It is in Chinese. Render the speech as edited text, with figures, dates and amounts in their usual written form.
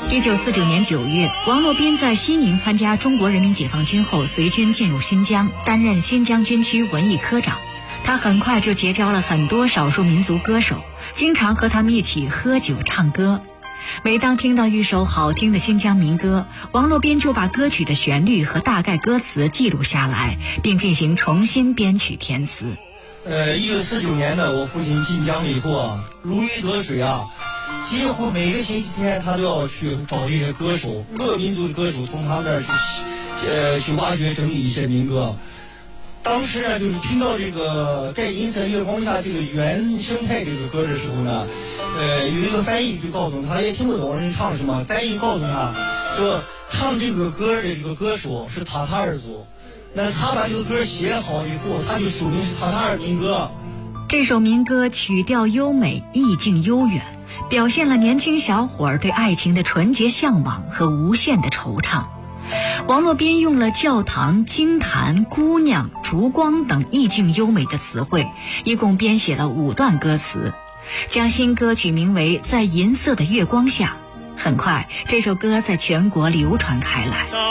1949年9月，王洛宾在西宁参加中国人民解放军后，随军进入新疆，担任新疆军区文艺科长。他很快就结交了很多少数民族歌手，经常和他们一起喝酒唱歌。每当听到一首好听的新疆民歌，王洛宾就把歌曲的旋律和大概歌词记录下来，并进行重新编曲填词。 1949年呢，我父亲进疆以后啊，如鱼得水啊，几乎每个星期天他都要去找这些歌手，各民族的歌手，从他们那儿去挖掘整理一些民歌。当时呢，就是听到这个在银色月光下这个原生态这个歌的时候呢，有一个翻译就告诉他，也听不懂人唱什么，翻译告诉他说，唱这个歌的这个歌手是塔塔尔族，那他把这个歌写好以后，他就署名是塔塔尔民歌。 这首民歌曲调优美，意境悠远，表现了年轻小伙儿对爱情的纯洁向往和无限的惆怅。王洛宾用了教堂、经坛、姑娘、烛光等意境优美的词汇，一共编写了5段歌词，将新歌曲名为《在银色的月光下》。很快，这首歌在全国流传开来。